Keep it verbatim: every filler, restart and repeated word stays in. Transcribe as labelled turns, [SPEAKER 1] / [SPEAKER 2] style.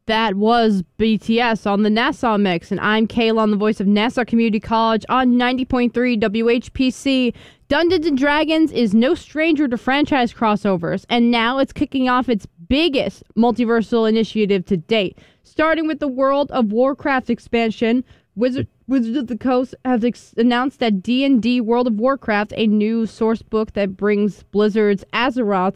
[SPEAKER 1] That was B T S on the Nassau Mix, and I'm Kayla on the voice of Nassau Community College on ninety point three W H P C. Dungeons and Dragons is no stranger to franchise crossovers, and now it's kicking off its biggest multiversal initiative to date. Starting with the World of Warcraft expansion, Wizard, Wizards of the Coast has ex- announced that D and D World of Warcraft, a new source book that brings Blizzard's Azeroth